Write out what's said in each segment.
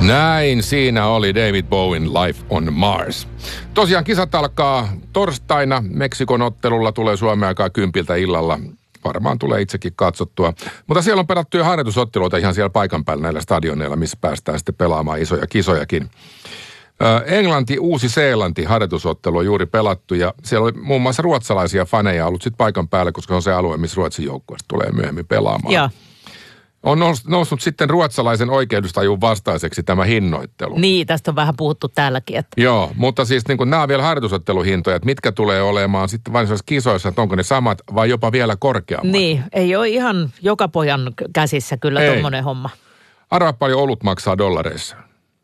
Näin siinä oli David Bowen Life on Mars. Tosiaan kisat alkaa torstaina. Meksikon ottelulla tulee Suomen aikaa 10 illalla. Varmaan tulee itsekin katsottua. Mutta siellä on pelattu jo harjoitusotteluita ihan siellä paikan päällä näillä stadioneilla, missä päästään sitten pelaamaan isoja kisojakin. Englanti, Uusi-Seelanti harjoitusottelu on juuri pelattu ja siellä oli muun muassa ruotsalaisia faneja ollut sitten paikan päällä, koska on se alue, missä Ruotsin joukkueesta tulee myöhemmin pelaamaan. Joo. On noussut sitten ruotsalaisen oikeudustajun vastaiseksi tämä hinnoittelu. Niin, tästä on vähän puhuttu täälläkin. Että... Joo, mutta siis niin nämä on vielä harjoitusotteluhintoja, että mitkä tulee olemaan sitten varsinaisissa kisoissa, että onko ne samat vai jopa vielä korkeammat. Niin, ei ole ihan joka pojan käsissä kyllä tommonen homma. Arvaa paljon olut maksaa dollareissa.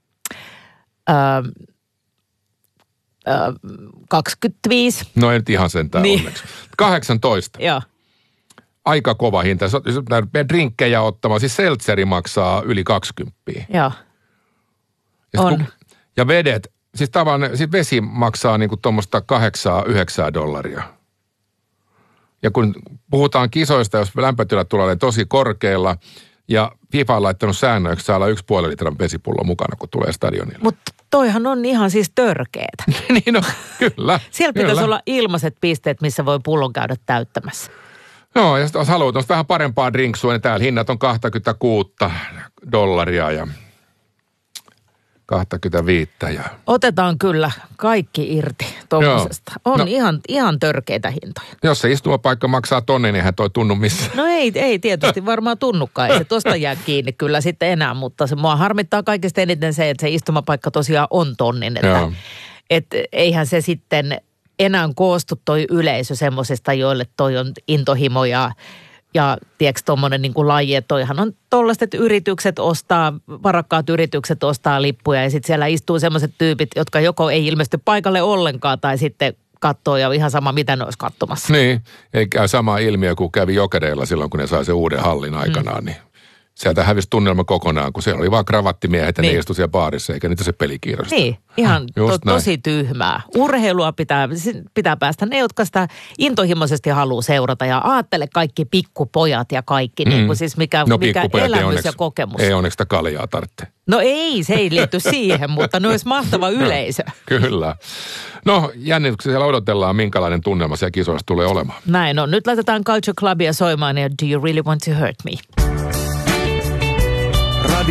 25. No ei nyt ihan sentään niin. Onneksi. 18. Joo. Aika kova hinta. Jos drinkkejä ottamaan, siis seltseri maksaa yli 20. Joo. On. Ja vedet, siis siis vesi maksaa niinku tuommoista $8-9. Ja kun puhutaan kisoista, jos lämpötilat tulee tosi korkeilla, ja FIFA on laittanut säännöiksi, saa olla 1,5 litran vesipullo mukana, kun tulee stadionille. Mutta toihan on ihan siis törkeetä. Niin no, kyllä. Siellä pitäisi olla ilmaiset pisteet, missä voi pullon käydä täyttämässä. No, ja jos haluat vähän parempaa drinksua, niin täällä hinnat on $26 ja 25. Otetaan kyllä kaikki irti tuommoisesta. On ihan törkeitä hintoja. Jos se istumapaikka maksaa tonni, niin eihän toi tunnu missään. No ei tietysti varmaan tunnukaan. Ei se tosta jää kiinni kyllä sitten enää, mutta se mua harmittaa kaikista eniten se, että se istumapaikka tosiaan on tonnin. Että eihän se sitten enää koostu toi yleisö semmoisesta, joille toi on intohimo ja tiedätkö tommonen niin kuin laji, että toihan on tollaiset yritykset varakkaat yritykset ostaa lippuja ja sitten siellä istuu semmoiset tyypit, jotka joko ei ilmesty paikalle ollenkaan tai sitten katsoo ja ihan sama mitä ne olisi katsomassa. Niin, ei käy sama ilmiö kuin kävi Jokereilla silloin, kun ne sai sen uuden hallin aikanaan, niin sieltä hävisi tunnelma kokonaan, kun siellä oli vaan kravattimiehet ja ne istui siellä baarissa, eikä niitä se peli kiinnostaa. Niin, ihan tosi tyhmää. Urheilua pitää päästä ne, jotka sitä intohimoisesti haluaa seurata ja ajattele kaikki pikkupojat ja kaikki, niin kuin siis mikä elämys ja kokemus. Ei onneksi sitä kaljaa tarvitse. No ei, se ei liity siihen, mutta ne olisi mahtava yleisö. Kyllä. No jännityksellä odotellaan, minkälainen tunnelma siellä kisoissa tulee olemaan. Näin on. Nyt laitetaan Culture Clubia soimaan ja Do You Really Want to Hurt Me?